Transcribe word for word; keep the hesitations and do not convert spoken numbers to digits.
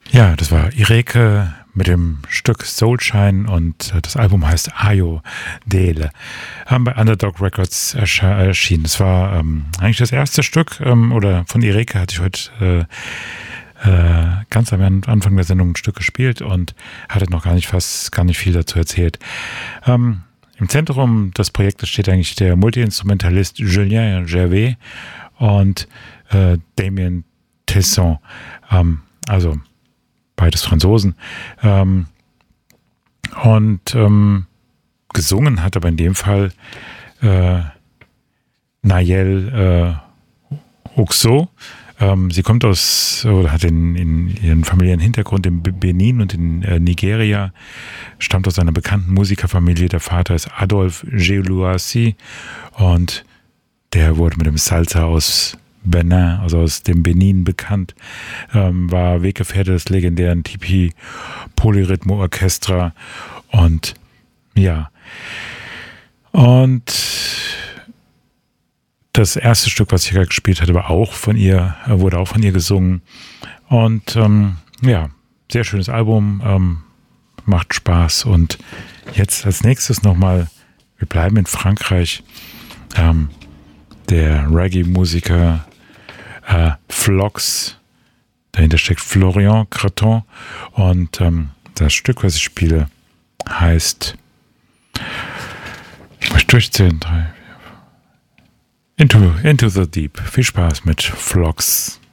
Ja, das war Ireke mit dem Stück Soulshine und das Album heißt Ayo Dele. Haben bei Underdog Records ersche- erschienen. Das war ähm, eigentlich das erste Stück ähm, oder von Ireke hatte ich heute äh, äh, ganz am Anfang der Sendung ein Stück gespielt und hatte noch gar nicht fast gar nicht viel dazu erzählt. Ähm, Im Zentrum des Projektes steht eigentlich der Multiinstrumentalist Julien Gervais und äh, Damien Tesson. Ähm, also beides Franzosen. Ähm, und ähm, gesungen hat aber in dem Fall äh, Nayel äh, Oxo. Ähm, sie kommt aus, oder hat in, in ihren familiären Hintergrund in Benin und in äh, Nigeria, stammt aus einer bekannten Musikerfamilie. Der Vater ist Adolphe Gelouassi und der wurde mit dem Salsa aus Benin, also aus dem Benin bekannt, ähm, war Weggefährte des legendären Tipi Polyrhythmo Orchestra und ja, und das erste Stück, was ich gerade gespielt hatte, war auch von ihr, wurde auch von ihr gesungen und ähm, ja, sehr schönes Album, ähm, macht Spaß und jetzt als nächstes nochmal, wir bleiben in Frankreich, ähm, der Reggae-Musiker äh, Flox, dahinter steckt Florian Creton und ähm, das Stück, was ich spiele, heißt, ich möchte durchzählen, drei, vier, Into, Into the Deep. Viel Spaß mit Flox.